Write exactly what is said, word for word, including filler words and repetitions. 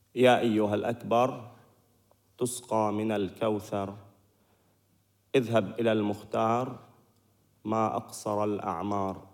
يا أيها الأكبر تسقى من الكوثر، اذهب إلى المختار ما أقصر الأعمار.